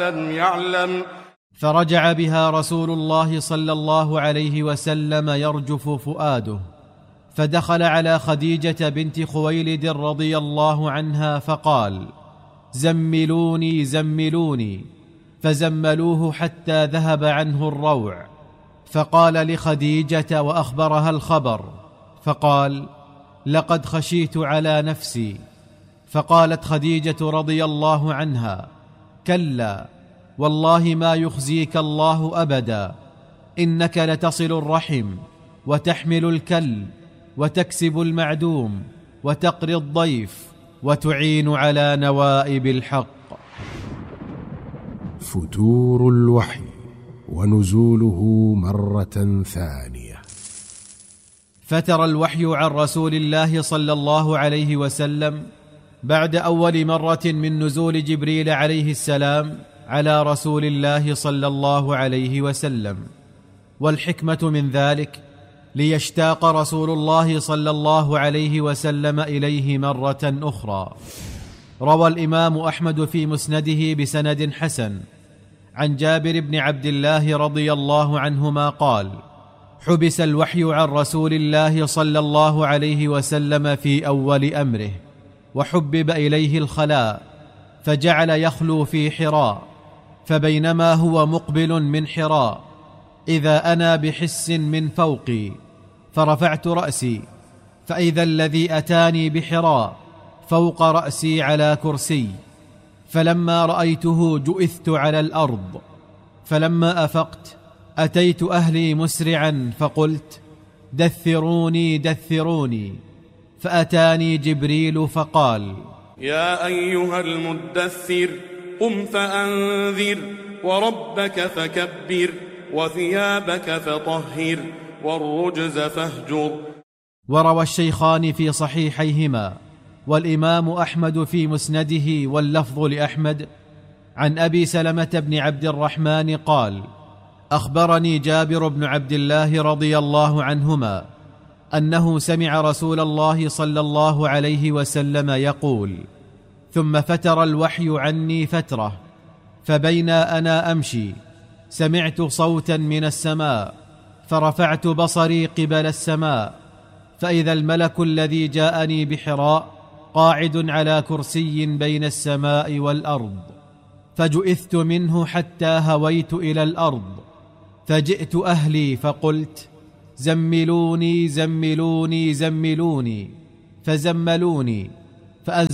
لم يعلم. فرجع بها رسول الله صلى الله عليه وسلم يرجف فؤاده، فدخل على خديجة بنت خويلد رضي الله عنها فقال: زملوني زملوني، فزملوه حتى ذهب عنه الروع. فقال لخديجة وأخبرها الخبر، فقال: لقد خشيت على نفسي. فقالت خديجة رضي الله عنها: كلا، والله ما يخزيك الله أبدا، إنك لتصل الرحم وتحمل الكل وتكسب المعدوم وتقري الضيف وتعين على نوائب الحق. فتور الوحي ونزوله مرة ثانية. فتر الوحي عن رسول الله صلى الله عليه وسلم بعد أول مرة من نزول جبريل عليه السلام على رسول الله صلى الله عليه وسلم. والحكمة من ذلك ليشتاق رسول الله صلى الله عليه وسلم إليه مرة أخرى. روى الإمام أحمد في مسنده بسند حسن عن جابر بن عبد الله رضي الله عنهما قال: حبس الوحي عن رسول الله صلى الله عليه وسلم في أول أمره، وحبب إليه الخلاء، فجعل يخلو في حراء، فبينما هو مقبل من حراء إذا أنا بحس من فوقي، فرفعت رأسي فإذا الذي أتاني بحراء فوق رأسي على كرسي، فلما رأيته جئثت على الأرض، فلما أفقت أتيت أهلي مسرعا فقلت: دثروني دثروني، فأتاني جبريل فقال: يا أيها المدثر قم فأنذر، وربك فكبر، وثيابك فطهر، والرجز فاهجر. وروى الشيخان في صحيحيهما والإمام أحمد في مسنده واللفظ لأحمد عن أبي سلمة بن عبد الرحمن قال: أخبرني جابر بن عبد الله رضي الله عنهما أنه سمع رسول الله صلى الله عليه وسلم يقول: ثم فتر الوحي عني فترة، فبينا أنا أمشي سمعت صوتا من السماء، فرفعت بصري قبل السماء، فإذا الملك الذي جاءني بحراء قاعد على كرسي بين السماء والأرض، فجئثت منه حتى هويت إلى الأرض، فجئت أهلي فقلت: زملوني زملوني زملوني، فزملوني، فأنزل